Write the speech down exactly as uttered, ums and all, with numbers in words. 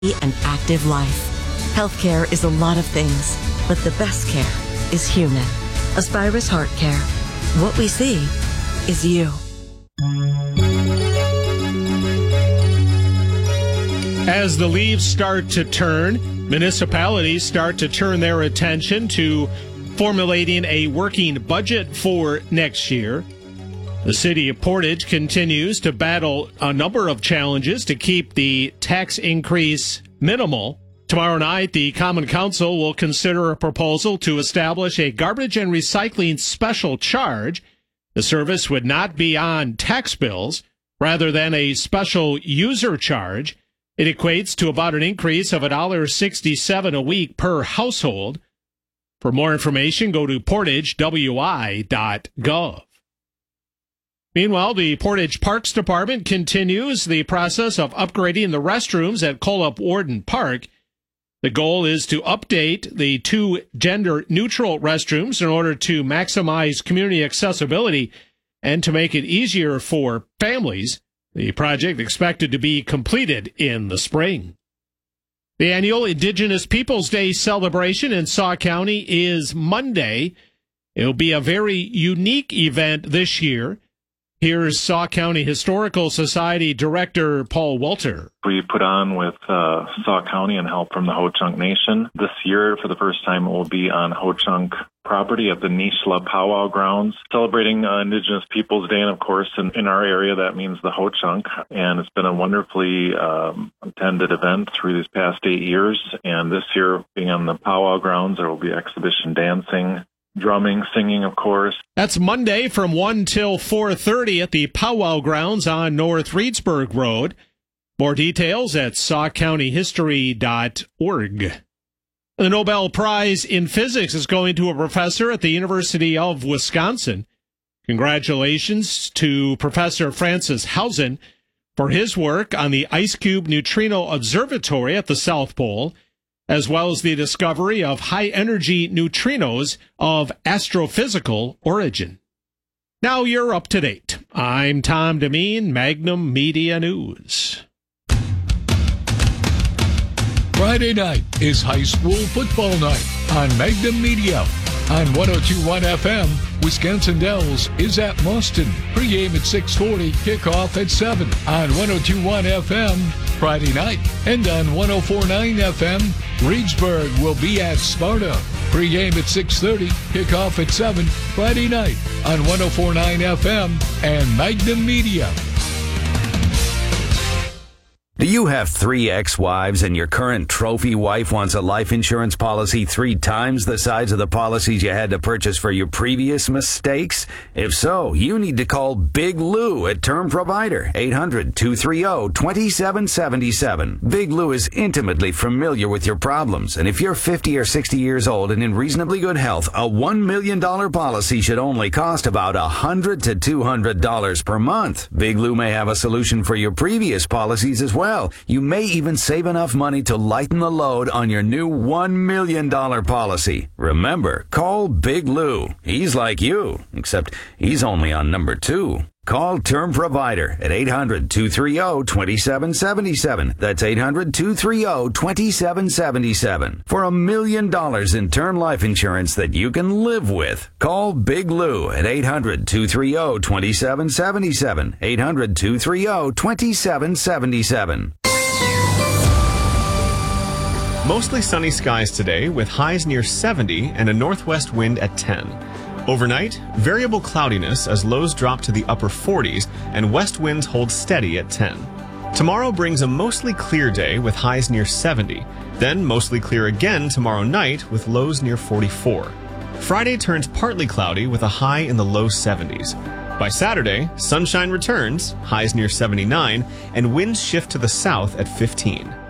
An active life. Healthcare is a lot of things, but the best care is human. Aspirus Heart Care. What we see is you. As the leaves start to turn, municipalities start to turn their attention to formulating a working budget for next year. The city of Portage continues to battle a number of challenges to keep the tax increase minimal. Tomorrow night, the Common Council will consider a proposal to establish a garbage and recycling special charge. The service would not be on tax bills rather than a special user charge. It equates to about an increase of one dollar and sixty-seven cents a week per household. For more information, go to portage w i dot gov. Meanwhile, the Portage Parks Department continues the process of upgrading the restrooms at Coleup Warden Park. The goal is to update the two gender-neutral restrooms in order to maximize community accessibility and to make it easier for families. The project expected to be completed in the spring. The annual Indigenous Peoples Day celebration in Sauk County is Monday. It'll be a very unique event this year. Here's Sauk County Historical Society Director Paul Walter. We put on with uh, Sauk County and help from the Ho-Chunk Nation. This year, for the first time, it will be on Ho-Chunk property at the Nishla Powwow Grounds, celebrating uh, Indigenous Peoples Day. And of course, in, in our area, that means the Ho-Chunk. And it's been a wonderfully um, attended event through these past eight years. And this year, being on the Powwow Grounds, there will be exhibition dancing, drumming, singing, of course. That's Monday from one till four thirty at the Powwow Grounds on North Reedsburg Road. More details at sauk county history dot org. The Nobel Prize in Physics is going to a professor at the University of Wisconsin. Congratulations to Professor Francis Hausen for his work on the Ice Cube Neutrino Observatory at the South Pole, as well as the discovery of high-energy neutrinos of astrophysical origin. Now you're up to date. I'm Tom Demeen, Magnum Media News. Friday night is high school football night on Magnum Media. On one oh two point one F M, Wisconsin Dells is at Muston. Pre-game at six forty, kickoff at seven. On one oh two point one F M, Friday night. And on one oh four point nine F M, Reedsburg will be at Sparta. Pre-game at six thirty, kickoff at seven, Friday night. On one oh four point nine F M and Magnum Media. Do you have three ex-wives and your current trophy wife wants a life insurance policy three times the size of the policies you had to purchase for your previous mistakes? If so, you need to call Big Lou at Term Provider, eight hundred, two three zero, two seven seven seven. Big Lou is intimately familiar with your problems, and if you're fifty or sixty years old and in reasonably good health, a one million dollars policy should only cost about one hundred to two hundred dollars per month. Big Lou may have a solution for your previous policies as well. You may even save enough money to lighten the load on your new one million dollars policy. Remember, call Big Lou. He's like you, except he's only on number two. Call Term Provider at eight hundred, two three zero, two seven seven seven. That's eight hundred, two three zero, two seven seven seven. For a million dollars in term life insurance that you can live with. Call Big Lou at eight hundred, two three zero, two seven seven seven. eight hundred, two three zero, two seven seven seven. Mostly sunny skies today with highs near seventy and a northwest wind at ten. Overnight, variable cloudiness as lows drop to the upper forties and west winds hold steady at ten. Tomorrow brings a mostly clear day with highs near seventy, then mostly clear again tomorrow night with lows near forty-four. Friday turns partly cloudy with a high in the low seventies. By Saturday, sunshine returns, highs near seventy-nine, and winds shift to the south at fifteen.